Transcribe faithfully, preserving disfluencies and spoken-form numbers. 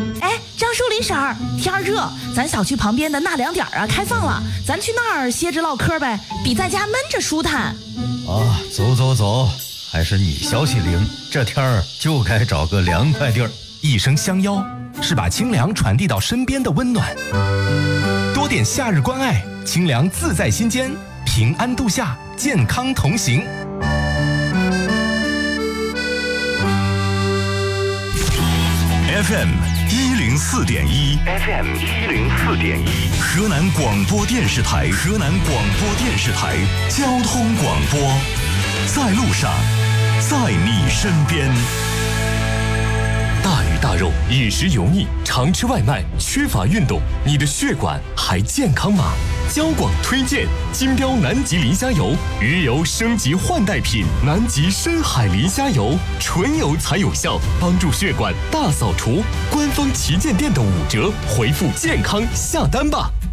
哎，张树林婶儿，天儿热，咱小区旁边的纳凉点啊开放了，咱去那儿歇着唠嗑呗，比在家闷着舒坦。 啊，走走走，还是你消息灵，这天儿就该找个凉快地儿。 一声相邀，是把清凉传递到身边的温暖。多点夏日关爱，清凉自在心间，平安度夏，健康同行。 F M 一零四点一 ，F M 一零四点一，河南广播电视台，河南广播电视台交通广播，在路上，在你身边。 大鱼大肉，饮食油腻，常吃外卖，缺乏运动，你的血管还健康吗？交广推荐金标南极磷虾油，鱼油升级换代品，南极深海磷虾油，纯油才有效，帮助血管大扫除。官方旗舰店的五折，回复健康下单吧。